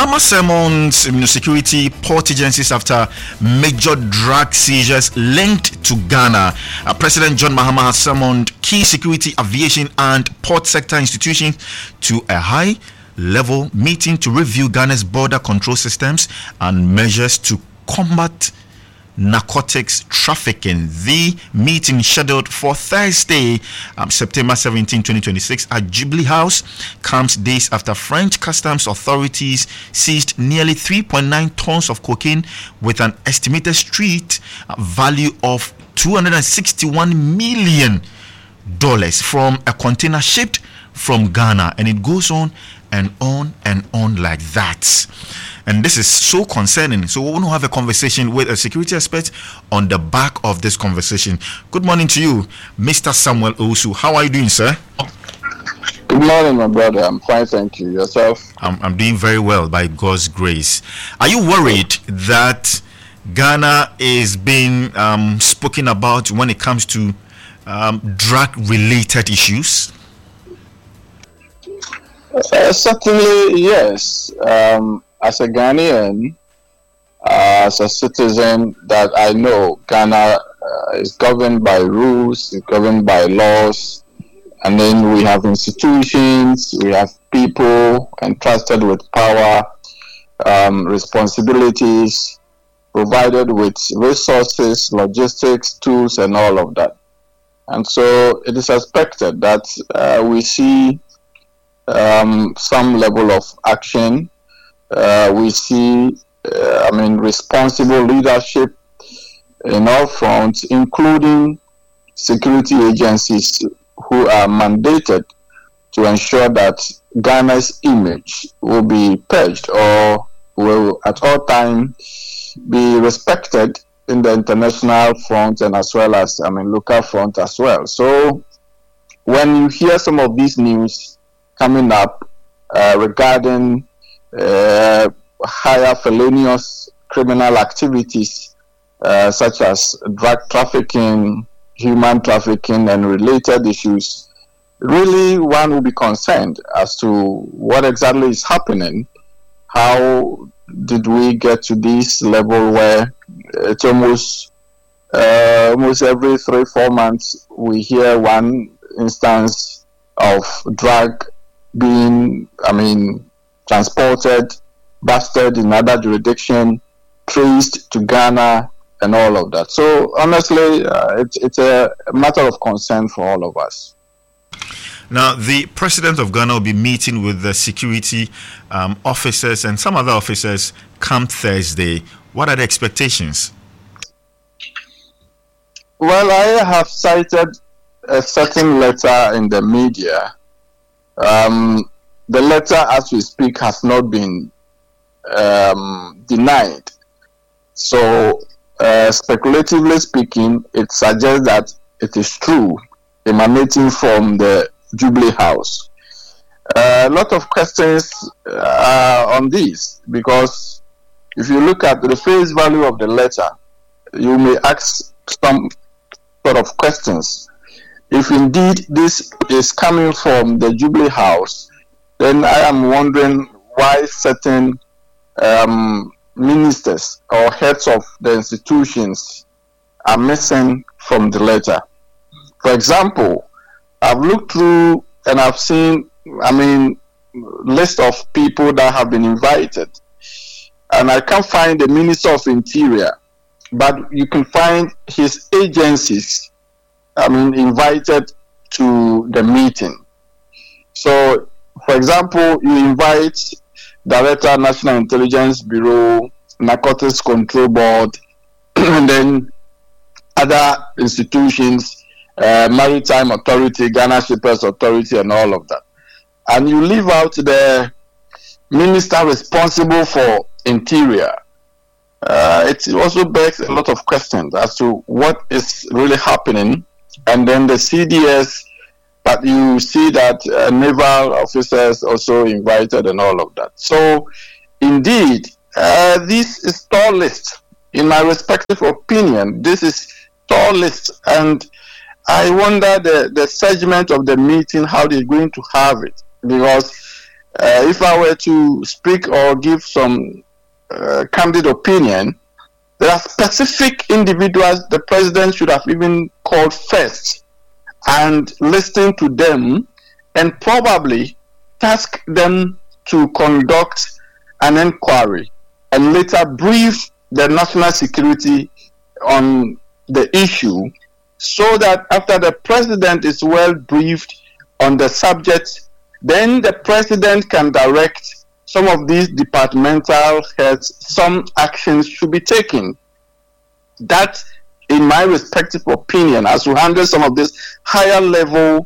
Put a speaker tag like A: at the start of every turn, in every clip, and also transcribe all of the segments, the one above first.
A: Mahama summons security port agencies after major drug seizures linked to Ghana. President John Mahama has summoned key security, aviation and port sector institutions to a high-level meeting to review Ghana's border control systems and measures to combat narcotics trafficking. The meeting scheduled for Thursday, September 17, 2026 at Jubilee House comes days after French customs authorities seized nearly 3.9 tons of cocaine with an estimated street value of $261 million from a container shipped from Ghana. And it goes on and on and on like that. And this is so concerning. So we want to have a conversation with a security expert on the back of this conversation. Good morning to you, Mr. Samuel Owusu. How are you doing, sir?
B: Good morning, my brother. I'm fine, thank you. Yourself?
A: I'm doing very well, by God's grace. Are you worried that Ghana is being spoken about when it comes to drug-related issues?
B: Certainly, yes. As a Ghanaian, as a citizen that I know, Ghana is governed by rules, is governed by laws, and then we have institutions, we have people entrusted with power, responsibilities, provided with resources, logistics, tools, and all of that. And so it is expected that we see some level of action. We see, responsible leadership in all fronts, including security agencies who are mandated to ensure that Ghana's image will be purged or will at all times be respected in the international front and as well as, local front as well. So when you hear some of these news coming up regarding higher felonious criminal activities such as drug trafficking, human trafficking, and related issues, really one will be concerned as to what exactly is happening. How did we get to this level where it's almost every 3-4 months we hear one instance of drug being, transported, busted in other jurisdiction, traced to Ghana, and all of that. So honestly, it's a matter of concern for all of us.
A: Now, the president of Ghana will be meeting with the security officers and some other officers come Thursday. What are the expectations?
B: Well, I have cited a certain letter in the media. The letter, as we speak, has not been denied. So, speculatively speaking, it suggests that it is true, emanating from the Jubilee House. A lot of questions on this, because if you look at the face value of the letter, you may ask some sort of questions. If indeed this is coming from the Jubilee House, then I am wondering why certain ministers or heads of the institutions are missing from the letter. For example, I've looked through and I've seen, list of people that have been invited, and I can't find the Minister of Interior, but you can find his agencies, invited to the meeting. So, for example, you invite Director, National Intelligence Bureau, Narcotics Control Board, and then other institutions, Maritime Authority, Ghana Shippers Authority, and all of that. And you leave out the minister responsible for Interior. It also begs a lot of questions as to what is really happening. And then the CDS, but you see that naval officers also invited and all of that. So, indeed, this is tall list. In my respective opinion, this is tall list. And I wonder the segment of the meeting, how they're going to have it. Because if I were to speak or give some candid opinion, there are specific individuals the president should have even called first and listened to them and probably task them to conduct an inquiry and later brief the national security on the issue, so that after the president is well briefed on the subject, then the president can direct some of these departmental heads, some actions should be taken. That, in my respective opinion, as we handle some of this higher level,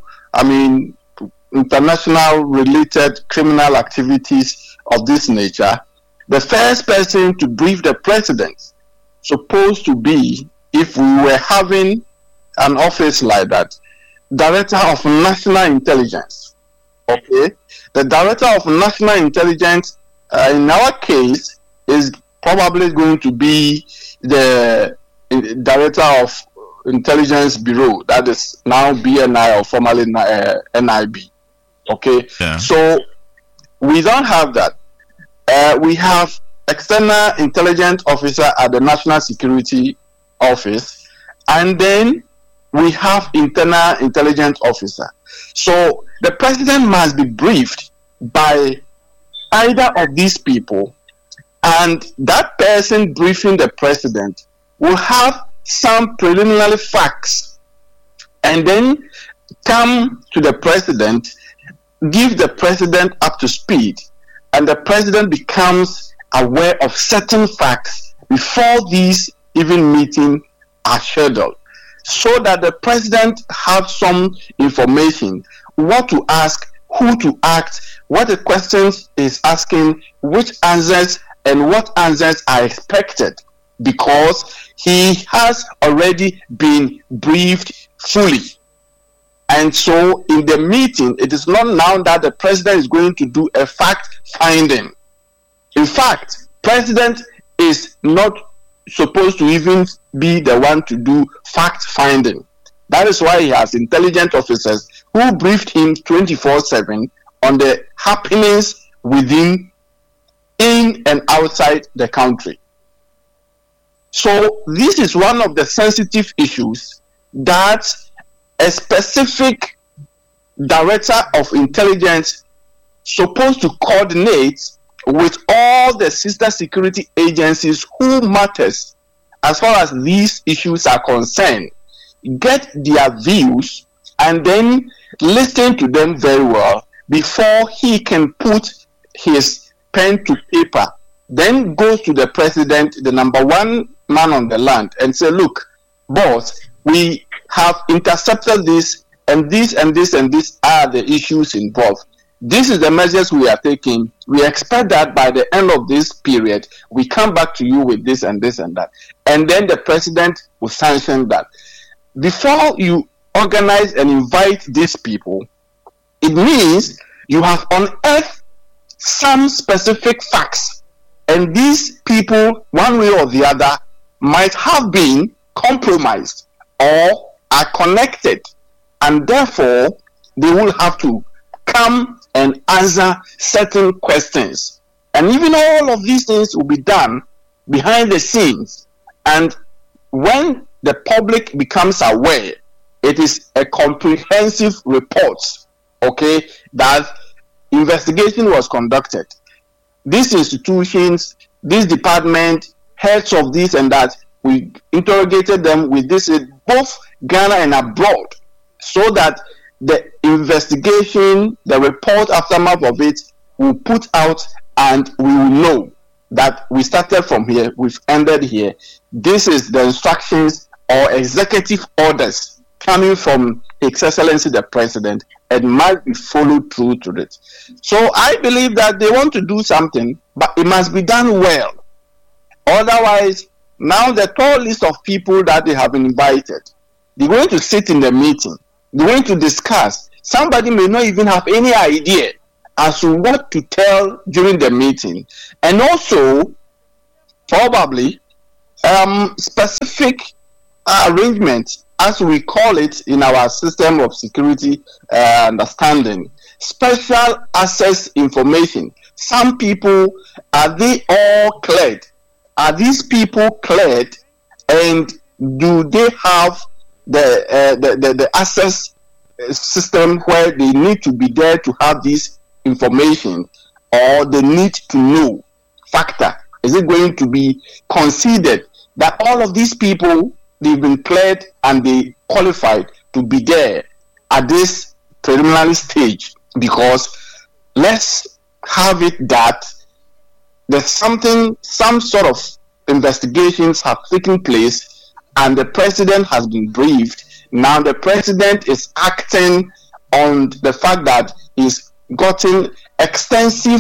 B: international related criminal activities of this nature, the first person to brief the president supposed to be, if we were having an office like that, Director of National Intelligence. Okay, the Director of National Intelligence, in our case, is probably going to be the Director of Intelligence Bureau, that is now BNI or formerly NIB. Okay, yeah. So we don't have that. We have External Intelligence Officer at the National Security Office, and then we have Internal Intelligence Officer. So the president must be briefed by either of these people, and that person briefing the president will have some preliminary facts and then come to the president, give the president up to speed, and the president becomes aware of certain facts before these even meetings are scheduled, so that the president has some information, what to ask, who to ask, what the questions is asking, which answers, and what answers are expected, because he has already been briefed fully. And so in the meeting, it is not now that the president is going to do a fact finding. In fact, president is not supposed to even be the one to do fact finding. That is why he has intelligence officers who briefed him 24/7 on the happenings within, in and outside the country. So this is one of the sensitive issues that a specific Director of Intelligence supposed to coordinate with all the sister security agencies who matters as far as these issues are concerned, get their views and then listen to them very well before he can put his pen to paper, then goes to the president, the number one man on the land, and say, look, boss, we have intercepted this, and this and this and this are the issues involved. This is the measures we are taking. We expect that by the end of this period, we come back to you with this and this and that. And then the president will sanction that. Before you organize and invite these people, it means you have unearthed some specific facts. And these people, one way or the other, might have been compromised or are connected. And therefore, they will have to come and answer certain questions. And even all of these things will be done behind the scenes. And when the public becomes aware, it is a comprehensive report, okay, that investigation was conducted. These institutions, this department, heads of this and that, we interrogated them with this in both Ghana and abroad, so that the investigation, the report aftermath of it will put out, and we will know that we started from here, we've ended here. This is the instructions or executive orders coming from His Excellency the President, and must be followed through to it. So I believe that they want to do something, but it must be done well. Otherwise, now the tall list of people that they have invited, they're going to sit in the meeting, they're going to discuss. Somebody may not even have any idea as to what to tell during the meeting. And also, probably, specific arrangements, as we call it in our system of security understanding, special access information. Some people, are they all cleared? Are these people cleared? And do they have the access system where they need to be there to have this information, or the need to know factor? Is it going to be considered that all of these people, they've been cleared and they qualified to be there at this preliminary stage? Because let's have it that there's some sort of investigations have taken place and the president has been briefed. Now the president is acting on the fact that he's gotten extensive,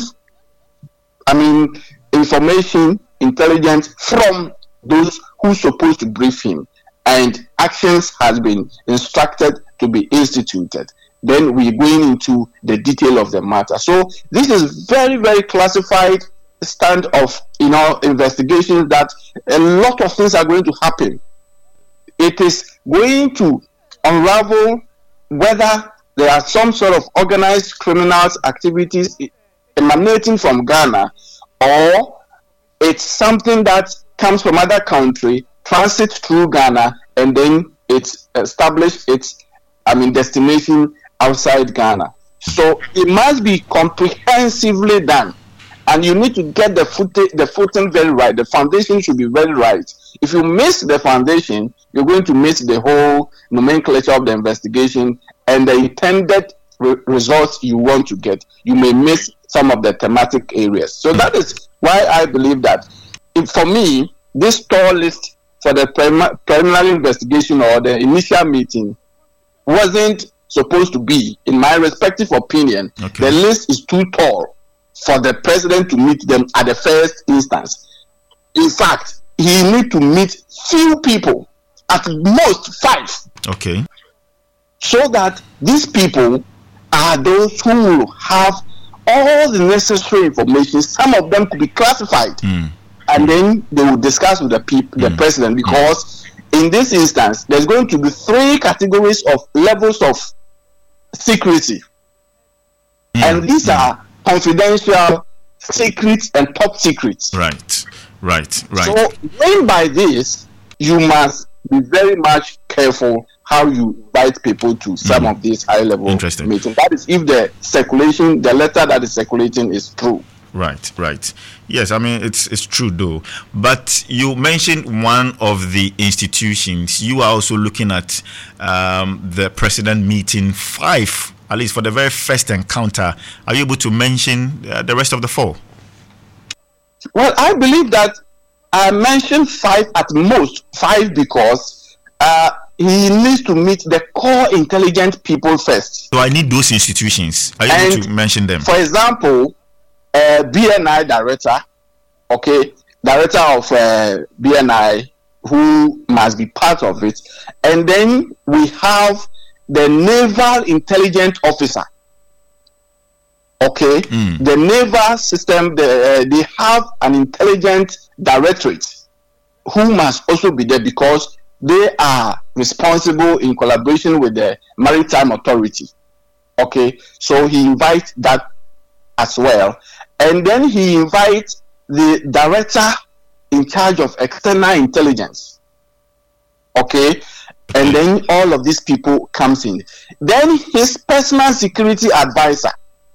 B: information, intelligence from those who's supposed to brief him, and actions has been instructed to be instituted. Then we're going into the detail of the matter. So this is very, very classified stand of investigations that a lot of things are going to happen. It is going to unravel whether there are some sort of organized criminals activities emanating from Ghana, or it's something that comes from other country, transits through Ghana, and then it's established its destination outside Ghana. So it must be comprehensively done, and you need to get the footing very right. The foundation should be very right. If you miss the foundation, you're going to miss the whole nomenclature of the investigation and the intended results you want to get. You may miss some of the thematic areas. So that is why I believe that, for me, this store list for the preliminary investigation or the initial meeting wasn't supposed to be, in my respective opinion. Okay. The list is too tall for the president to meet them at the first instance. In fact, he need to meet few people, at most 5.
A: Okay.
B: So that these people are those who will have all the necessary information. Some of them could be classified, and then they will discuss with the president. Because in this instance, there's going to be 3 categories of levels of secrecy, and these are confidential, secrets, and top secrets.
A: Right.
B: So, going by this, you must be very much careful how you invite people to some of these high-level meetings. That is, if the letter that is circulating is true.
A: Right. Yes, it's true though. But you mentioned one of the institutions. You are also looking at the president meeting 5, at least for the very first encounter. Are you able to mention the rest of the 4?
B: Well, I believe that I mentioned 5 at most, 5 because he needs to meet the core intelligent people first.
A: So I need those institutions. Are you able to mention them?
B: For example, BNI director of BNI, who must be part of it. And then we have the naval intelligence officer. The naval system, they have an intelligence directorate who must also be there, because they are responsible in collaboration with the maritime authority. So he invites that as well. And then he invites the director in charge of external intelligence. And then all of these people comes in. Then his personal security advisor.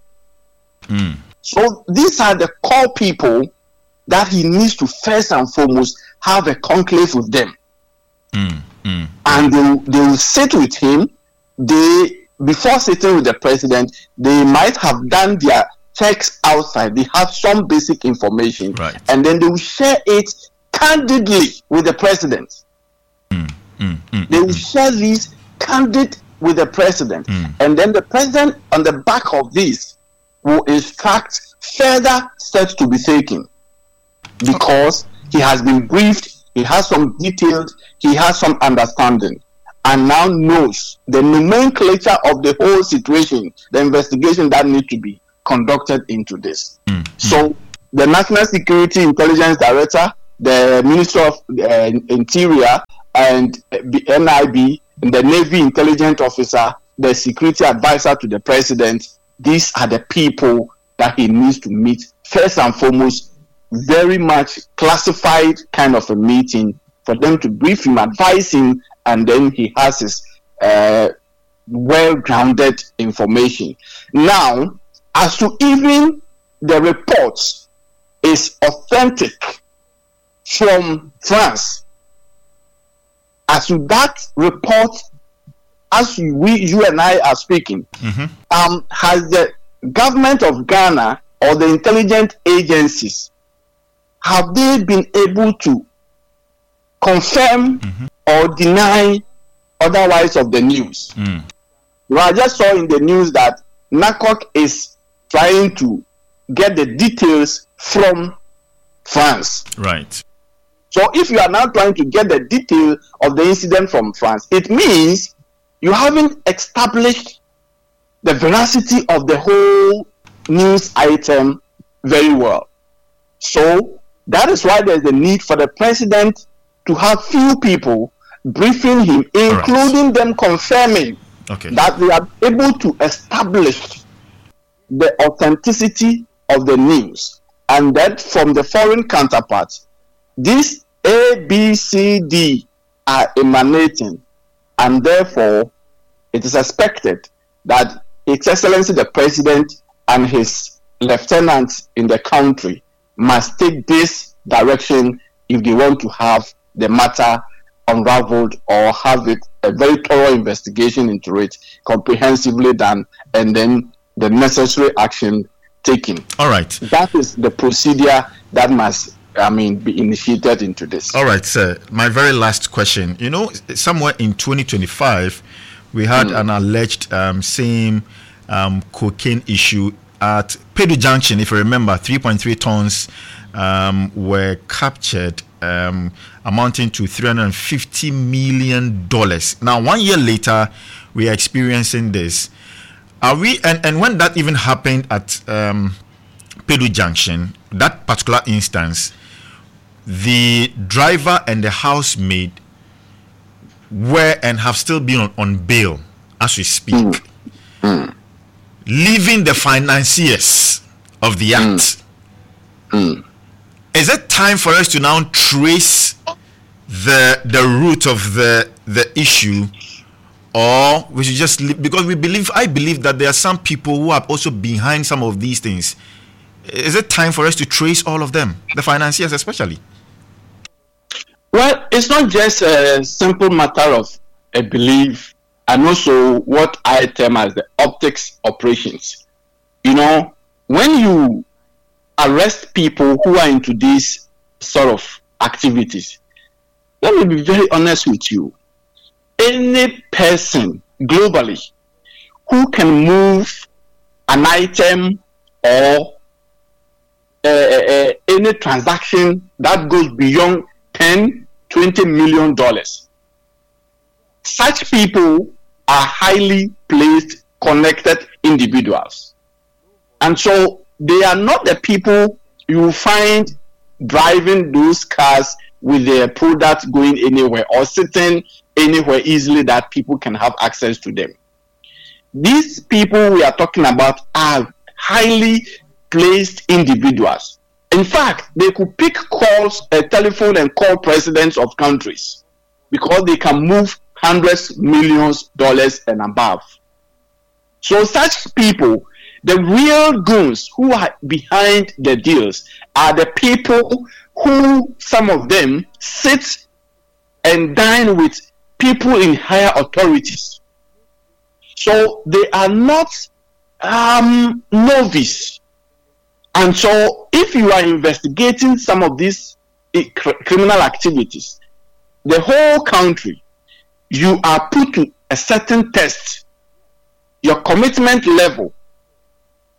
B: So these are the core people that he needs to first and foremost have a conclave with them. And they will sit with him. Before sitting with the president, they might have done their checks outside. They have some basic information, and then they will share it candidly with the president. They will share these candid with the president, and then the president, on the back of this, will instruct further steps to be taken, because he has been briefed, he has some details, he has some understanding, and now knows the nomenclature of the whole situation, the investigation that needs to be conducted into this. So the National Security Intelligence Director, the Minister of Interior, and the NIB, and the Navy Intelligence Officer, the Security Advisor to the President, these are the people that he needs to meet. First and foremost, very much classified kind of a meeting for them to brief him, advise him, and then he has his well-grounded information. Now, as to even the reports is authentic from France, as to that report, as you and I are speaking, has the government of Ghana or the intelligence agencies, have they been able to confirm or deny otherwise of the news? Well, I just saw in the news that NACOC is trying to get the details from France.
A: Right.
B: So if you are now trying to get the detail of the incident from France, it means you haven't established the veracity of the whole news item very well. So that is why there's a need for the president to have few people briefing him, including them confirming that they are able to establish the authenticity of the news, and that from the foreign counterparts, these A, B, C, D are emanating, and therefore it is expected that His Excellency the President and his lieutenants in the country must take this direction if they want to have the matter unraveled or have it a very thorough investigation into it, comprehensively done, and then the necessary action taken.
A: All right.
B: That is the procedure that must, be initiated into this.
A: All right, sir. My very last question. You know, somewhere in 2025, we had an alleged same cocaine issue at Pedu Junction. If you remember, 3.3 tons were captured, amounting to $350 million. Now, 1 year later, we are experiencing this. Are we? And when that even happened at Pedu Junction, that particular instance, the driver and the housemaid were and have still been on bail as we speak, leaving the financiers of the act. Is it time for us to now trace the root of the issue, or we should just leave, because I believe that there are some people who are also behind some of these things? Is it time for us to trace all of them, the financiers especially?
B: Well, it's not just a simple matter of a belief, and also what I term as the optics operations. You know, when you arrest people who are into these sort of activities, let me be very honest with you. Any person globally who can move an item or any transaction that goes beyond $10-20 million, such people are highly placed, connected individuals. And so they are not the people you will find driving those cars with their products going anywhere or sitting anywhere easily that people can have access to them. These people we are talking about are highly placed individuals. In fact, they could pick calls, a telephone, and call presidents of countries because they can move hundreds, millions, dollars and above. So such people, the real goons who are behind the deals, are the people who, some of them, sit and dine with people in higher authorities. So they are not novice. And so if you are investigating some of these criminal activities, the whole country, you are put to a certain test. Your commitment level